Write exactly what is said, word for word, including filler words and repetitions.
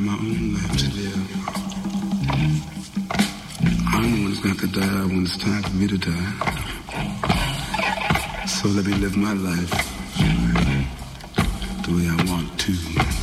my own life to live. I'm the one who's got to die when it's time for me to die. So let me live my life the way I want to.